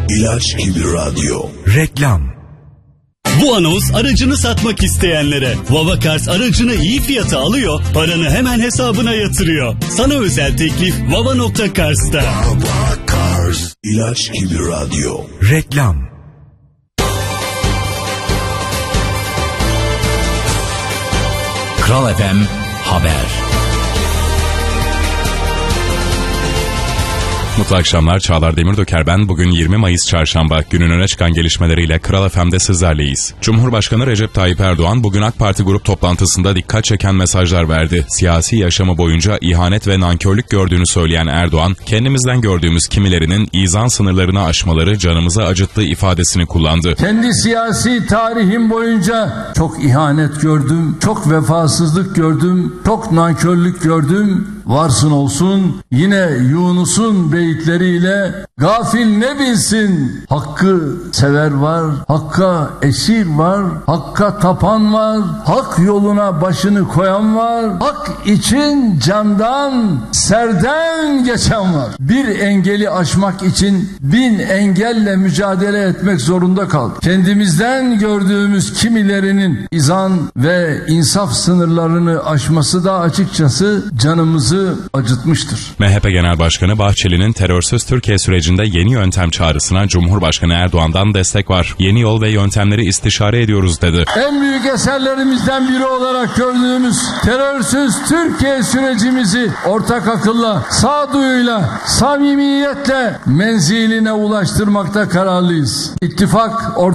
İlaç gibi radyo. Reklam. Bu anons aracını satmak isteyenlere. Vavakars aracını iyi fiyata alıyor, paranı hemen hesabına yatırıyor. Sana özel teklif Vava.Kars'ta. Vavakars. İlaç gibi radyo. Reklam. Kral FM Haber. Mutlu akşamlar, Çağlar Demirdoker ben. Bugün 20 Mayıs Çarşamba, günün öne çıkan gelişmeleriyle Kral FM'de sizlerleyiz. Cumhurbaşkanı Recep Tayyip Erdoğan bugün AK Parti grup toplantısında dikkat çeken mesajlar verdi. Siyasi yaşamı boyunca ihanet ve nankörlük gördüğünü söyleyen Erdoğan, kendimizden gördüğümüz kimilerinin izan sınırlarını aşmaları canımıza acıttığı ifadesini kullandı. Kendi siyasi tarihim boyunca çok ihanet gördüm, çok vefasızlık gördüm, çok nankörlük gördüm. Varsın olsun yine Yunus'un beyitleriyle gafil ne bilsin, hakkı sever var, hakka esir var, hakka tapan var, hak yoluna başını koyan var, hak için candan serden geçen var. Bir engeli aşmak için 1000 engelle mücadele etmek zorunda kaldık. Kendimizden gördüğümüz kimilerinin izan ve insaf sınırlarını aşması da açıkçası canımızı acıtmıştır. MHP Genel Başkanı Bahçeli'nin terörsüz Türkiye sürecinde yeni yöntem çağrısına Cumhurbaşkanı Erdoğan'dan destek var. Yeni yol ve yöntemleri istişare ediyoruz dedi. En büyük eserlerimizden biri olarak gördüğümüz terörsüz Türkiye sürecimizi ortak akılla, sağduyuyla, samimiyetle menziline ulaştırmakta kararlıyız. İttifak